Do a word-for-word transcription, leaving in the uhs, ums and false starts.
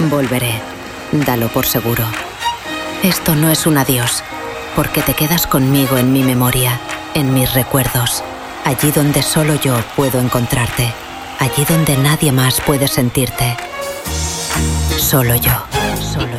Volveré. Dalo por seguro. Esto no es un adiós, porque te quedas conmigo en mi memoria, en mis recuerdos. Allí donde solo yo puedo encontrarte. Allí donde nadie más puede sentirte. Solo yo.